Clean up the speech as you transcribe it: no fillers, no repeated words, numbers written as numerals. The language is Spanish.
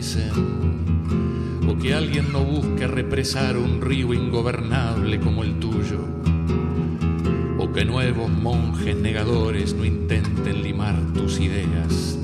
dicen, o que alguien no busque represar un río ingobernable como el tuyo, o que nuevos monjes negadores no intenten limar tus ideas